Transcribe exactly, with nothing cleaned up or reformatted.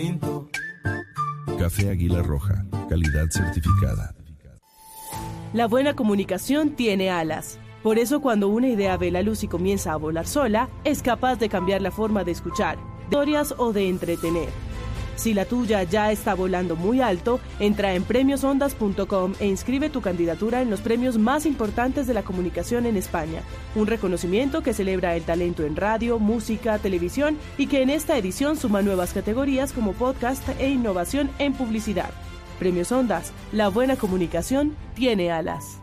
Café Águila Roja, calidad certificada. La buena comunicación tiene alas. Por eso cuando una idea ve la luz y comienza a volar sola, es capaz de cambiar la forma de escuchar, de historias o de entretener. Si la tuya ya está volando muy alto, entra en premios ondas punto com e inscribe tu candidatura en los premios más importantes de la comunicación en España. Un reconocimiento que celebra el talento en radio, música, televisión y que en esta edición suma nuevas categorías como podcast e innovación en publicidad. Premios Ondas, la buena comunicación tiene alas.